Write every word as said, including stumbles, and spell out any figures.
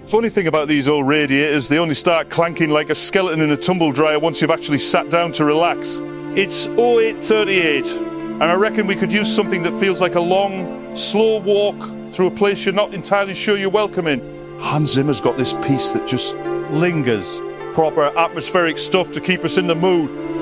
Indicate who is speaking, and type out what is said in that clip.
Speaker 1: Funny thing about these old radiators, they only start clanking like a skeleton in a tumble dryer once you've actually sat down to relax. It's oh eight thirty-eight, and I reckon we could use something that feels like a long, slow walk through a place you're not entirely sure you're welcome in. Hans Zimmer's got this piece that just lingers. Proper atmospheric stuff to keep us in the mood.